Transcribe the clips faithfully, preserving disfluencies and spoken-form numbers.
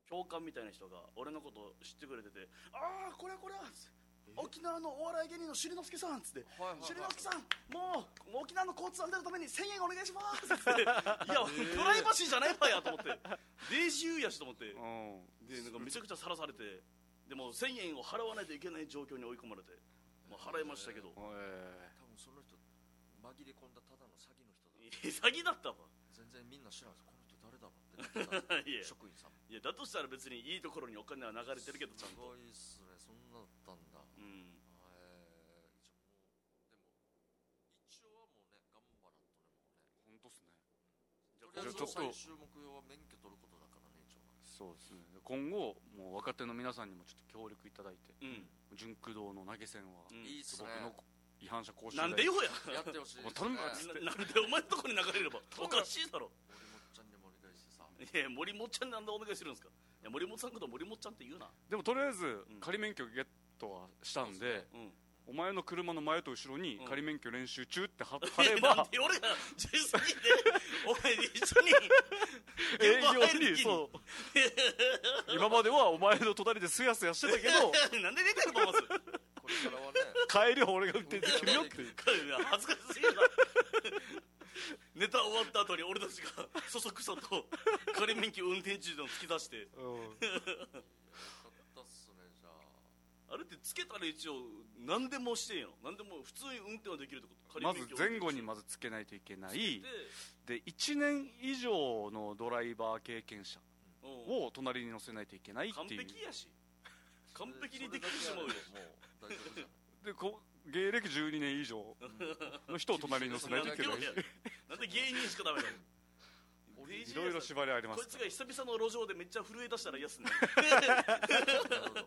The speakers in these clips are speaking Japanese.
教官みたいな人が俺のことを知ってくれてて、ああこれはこれは沖縄のお笑い芸人のしりのすけさんっつって、しりのすけさんもう沖縄の交通安全のためにせんえんお願いしますっつっていやプライバシーじゃないわやと思って、デイジーユーやしと思って、でなんかめちゃくちゃさらされて、でもせんえんを払わないといけない状況に追い込まれて、まあ、払いましたけど、多分その人紛れ込んだただの詐欺の人だ。 詐欺だったわ。 全然みんな知らんです。この人誰だろうってなってた職員さんも。 いやだとしたら別にいいところにお金は流れてるけど、ちゃんとすごいっすね、そんなだったんだ。うん、えー、じゃもうでも一応はもうね頑張らんとね、もうね。 本当っすね。 じゃあちょっと最終目標は免許取ることだからね、一応。 そうですね。今後もう若手の皆さんにもちょっと協力いただいて、 うん、 純駆動の投げ銭は、 うん、いいっすね。 僕の違反者講習なんでよややってほしいですね。 頼むっつって、 なんでお前のとこに流れればおかしいだろ。 森本ちゃんにお願いしてさ。 いや森本ちゃんになんでお願いするんですか。いや森本さんのこと森本ちゃんって言うな。 でもとりあえず仮免許ゲットはしたんで、うん、お前の車の前と後ろに仮免許練習中って貼れば、 なんで俺がじゅうさんにんでお前一緒に営業に、そう今まではお前の隣ですやすやしてたけどなんで出てると思います。 これからはね、 帰りは俺が運転できるよって恥ずかしすぎるな。ネタ終わった後に俺たちがそそくさと仮免許運転中でも突き出して、うん、 よかったっすね。じゃああれってつけたら一応何でもしてんやろ。何でも普通に運転はできるってこと。 まず前後にまずつけないといけない。でいちねん以上のドライバー経験者を隣に乗せないといけないっていう。 完璧やし完璧にできてしまうよ。もう大丈夫じゃん。 でこ芸歴じゅうにねん以上の人を隣に乗せないといけない。 なんで芸人しかダメだよ。 いろいろ縛りあります。 こいつが久々の路上でめっちゃ震え出したら嫌っすね。 なるほど。でもよか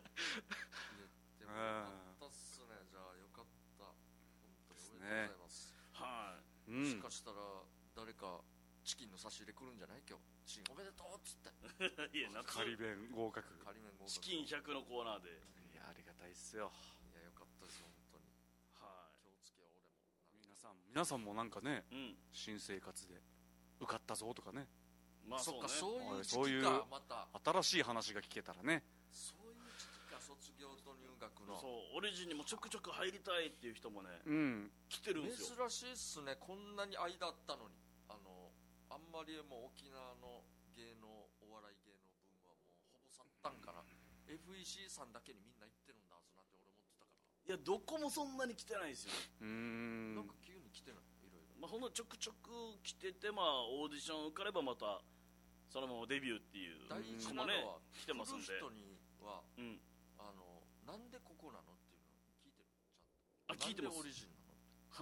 ったっすね。じゃあよかった。本当におめでとうございます。 はい、 もしかしたら誰かチキンの差し入れ来るんじゃない今日。チキンおめでとうっつって。 いや仮弁合格。 仮弁合格。 チキンひゃくのコーナーで。 いやありがたいっすよ。 いやよかったです本当に。 はい。 気をつけよう俺も。 皆さん皆さんもなんかね、 うん、 新生活で受かったぞとかね。 まあそっか、そういうそういう新しい話が聞けたらね。 そういう時期か、卒業と入学の。 そうオリジンにもちょくちょく入りたいっていう人もね、 うん、 来てるんですよ。 珍しいっすね。こんなに間あったのに。あのあんまりもう沖縄の芸能お笑い芸能分はもうほぼ去ったんかな。 エフイーシー さんだけにみんな行ってるんだはずなんて俺思ってたから。 いやどこもそんなに来てないですよ。 うーん、 なんか急に来てない。いろいろまあほんのちょくちょく来てて、まあオーディション受かればまたそのままデビューっていう大事なのは、 ね、来てますんで。 来る人には、 うん、 あのなんでここなのっていうの聞いてる。 ちゃんとあ聞いてます。 なんでオリジンなのって。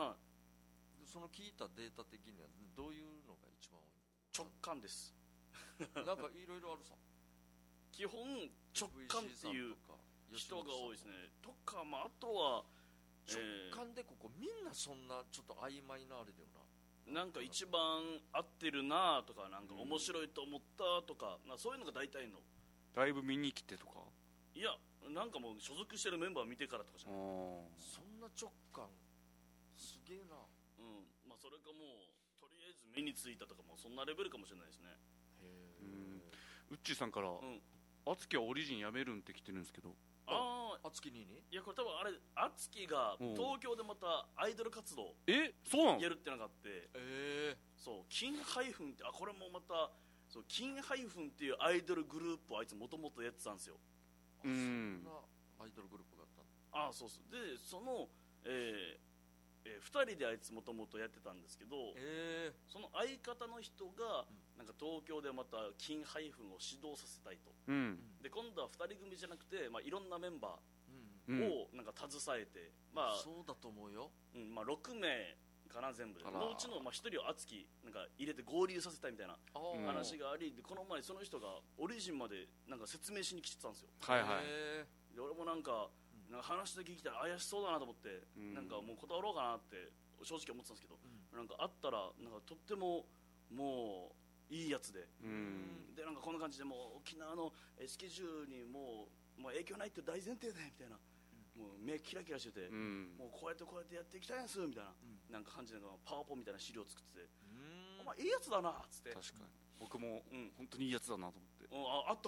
はい、 その聞いたデータ的にはどういうのが一番多い。 直感です。 なんかいろいろあるさ。 基本直感っていう人が多いですね。とか、まあ、あとは直感でここ、みんなそんなちょっと曖昧なあれだよな。 なんか一番合ってるなとか、なんか面白いと思ったとか、まあ、そういうのが大体の。 ライブ見に来てとか。 いやなんかもう所属してるメンバー見てからとかじゃない。 そんな直感すげえな。 うん、まあそれかもうとりあえず目についたとかもそんなレベルかもしれないですね。 へー。うっちーさんから、うん、あつきはオリジンやめるんって来てるんですけど。 ああ、 あつきににいやこれ多分あれあつきが東京でまたアイドル活動えそうなのやるってのがあって、 えー、 そう金ハイフンって、あこれもまたそう金ハイフンっていうアイドルグループをあいつもともとやってたんですよ。 うん、そんなアイドルグループがあったんだ。 ああそうそうでその、えーえー、ふたりであいつもともとやってたんですけど、 えー、 その相方の人が、うん、なんか東京でまた金ハイフンを指導させたいと、 うん、 で今度はふたり組じゃなくて、まあ、いろんなメンバーをなんか携えて、 うん、まあ、そうだと思うよ、 うんまあ、ろくめいかな全部でのうちのまあひとりを敦貴なんか入れて合流させたいみたいな話があり、でこの前その人がオリジンまでなんか説明しに来てたんですよ。 はいはい。 で俺もなんかなんか話だけ聞いたら怪しそうだなと思って、うん、なんかもう断ろうかなって正直思ってたんですけど、うん、なんか会ったらなんかとってももういいやつで、うん、でなんかこんな感じでもう沖縄のスケジュールにもう、もう影響ないって大前提でみたいな、もう目キラキラしてて、うん、もうこうやってこうやってやっていきたいんですみたいな、うん、なんか感じでパワポみたいな資料作ってて、お前いいやつだなっつって。 確かに僕も、うん、本当にいいやつだなと思って、 あ会った